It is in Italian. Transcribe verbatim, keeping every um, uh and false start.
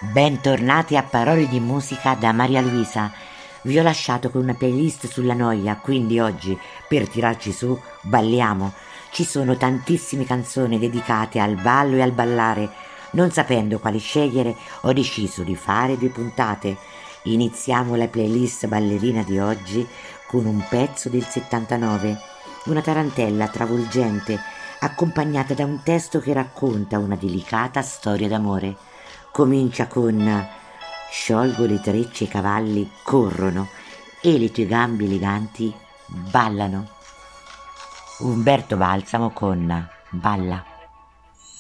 Bentornati a Parole di musica da Maria Luisa. Vi ho lasciato con una playlist sulla noia, quindi oggi, per tirarci su, balliamo. Ci sono tantissime canzoni dedicate al ballo e al ballare. Non sapendo quali scegliere, ho deciso di fare due puntate. Iniziamo la playlist ballerina di oggi con un pezzo del settantanove, una tarantella travolgente, accompagnata da un testo che racconta una delicata storia d'amore. Comincia con sciolgo le trecce, i cavalli corrono e le tue gambe eleganti ballano. Umberto Balsamo con Balla.